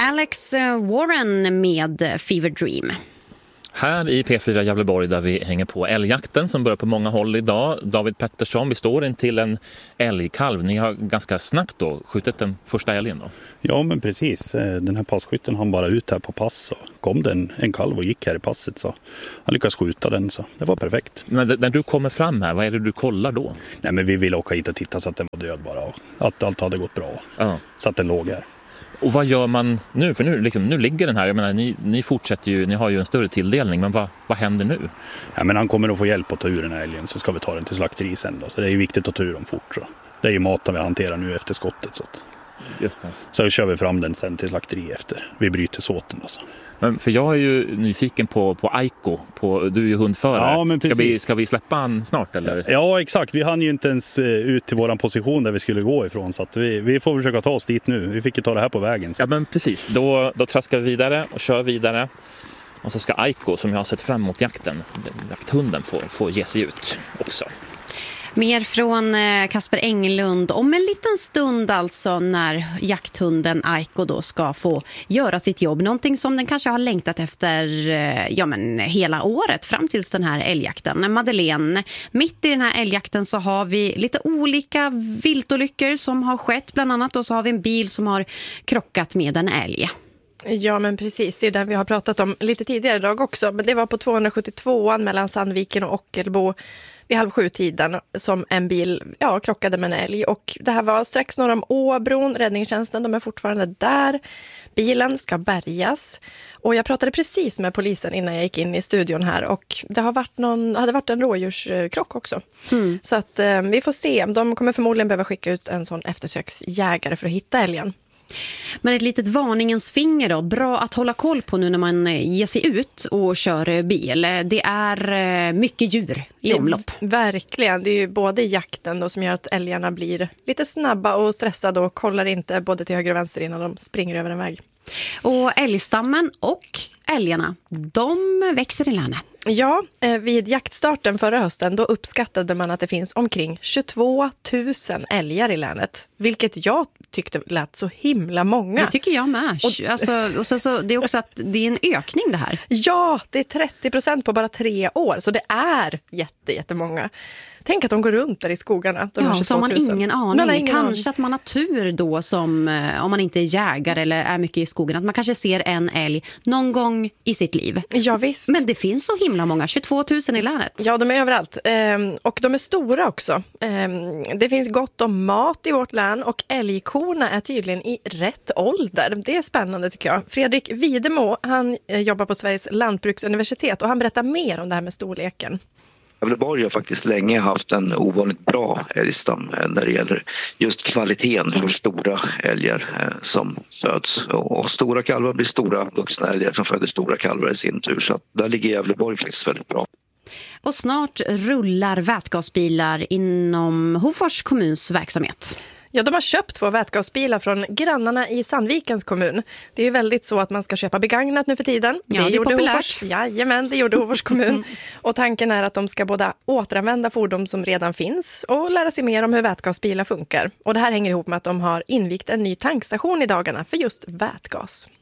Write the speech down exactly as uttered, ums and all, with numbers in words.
Alex Warren med Fever Dream. Här i P fyra Gävleborg där vi hänger på älgjakten som börjar på många håll idag. David Pettersson, vi står in till en älgkalv. Ni har ganska snabbt då skjutit den första älgen då? Ja, men precis. Den här passkytten han bara ut här på pass och kom det en, en kalv och gick här i passet så han lyckades skjuta den så det var perfekt. Men när du kommer fram här, vad är det du kollar då? Nej, men vi ville åka hit och titta så att den var död bara och att allt hade gått bra. Ja. Så att den låg här. Och vad gör man nu? För nu, liksom, nu ligger den här, jag menar, ni, ni fortsätter ju, ni har ju en större tilldelning, men vad, vad händer nu? Ja, men han kommer att få hjälp att ta ur den här älgen så ska vi ta den till slakteri sen då. Så det är ju viktigt att ta ur dem fort så. Det är ju maten vi hanterar nu efter skottet så att. Just det. Så kör vi fram den sen till slakteri efter. Vi bryter såten då så. Men för jag är ju nyfiken på, på Aiko, på, du är ju hundförare. Ja, men ska, vi, ska vi släppa han snart eller? Ja, exakt. Vi hann ju inte ens ut till våran position där vi skulle gå ifrån så att vi, vi får försöka ta oss dit nu. Vi fick ju ta det här på vägen. Så. Ja, men precis. Då, då traskar vi vidare och kör vidare. Och så ska Aiko, som jag har sett fram emot jakten, jakthunden, få, få ge sig ut också. Mer från Kasper Englund om en liten stund alltså när jakthunden Aiko då ska få göra sitt jobb. Någonting som den kanske har längtat efter ja, men hela året fram tills den här älgjakten. Madeleine, mitt i den här älgjakten så har vi lite olika viltolyckor som har skett. Bland annat då så har vi en bil som har krockat med en älg. Ja, men precis. Det är den vi har pratat om lite tidigare idag också. Men det var på tvåhundrasjuttiotvåan mellan Sandviken och Ockelbo vid halv sju tiden som en bil ja, krockade med en älg. Och det här var strax norr om Åbron. Räddningstjänsten, de är fortfarande där. Bilen ska bärgas. Och jag pratade precis med polisen innan jag gick in i studion här. Och det har varit någon, hade varit en rådjurskrock också. Mm. Så att eh, vi får se. De kommer förmodligen behöva skicka ut en sån eftersöksjägare för att hitta älgen. Men ett litet varningens finger då, bra att hålla koll på nu när man ger sig ut och kör bil. Det är mycket djur i omlopp. Verkligen, det är ju både jakten då som gör att älgarna blir lite snabba och stressade och kollar inte både till höger och vänster innan de springer över en väg. Och älgstammen och älgarna, de växer i länet. Ja, vid jaktstarten förra hösten då uppskattade man att det finns omkring tjugotvå tusen älgar i länet. Vilket jag tyckte lät så himla många. Det tycker jag med. Och, alltså, och så, så, det är också att det är en ökning det här. Ja, det är trettio procent på bara tre år. Så det är jätte, jättemånga. Tänk att de går runt där i skogarna. De ja, så har man ingen aning. Man har ingen kanske aning. Att man har tur då som om man inte är jägare eller är mycket i skogen. Att man kanske ser en älg någon gång i sitt liv. Ja, visst. Men det finns så himla många, tjugotvå tusen i länet. Ja, de är överallt. Ehm, och de är stora också. Ehm, det finns gott om mat i vårt län och älgkorna är tydligen i rätt ålder. Det är spännande tycker jag. Fredrik Widemo, han eh, jobbar på Sveriges lantbruksuniversitet och han berättar mer om det här med storleken. Gävleborg har faktiskt länge haft en ovanligt bra älgstam när det gäller just kvaliteten, hur stora älgar som föds. Och stora kalvar blir stora vuxna älgar som föder stora kalvar i sin tur. Så där ligger Gävleborg faktiskt väldigt bra. Och snart rullar vätgasbilar inom Hofors kommuns verksamhet. Ja, de har köpt två vätgasbilar från grannarna i Sandvikens kommun. Det är ju väldigt så att man ska köpa begagnat nu för tiden. Ja, det, det är populärt. Hofors, jajamän, det gjorde Hofors kommun. Och tanken är att de ska både återanvända fordon som redan finns och lära sig mer om hur vätgasbilar funkar. Och det här hänger ihop med att de har invigt en ny tankstation i dagarna för just vätgas.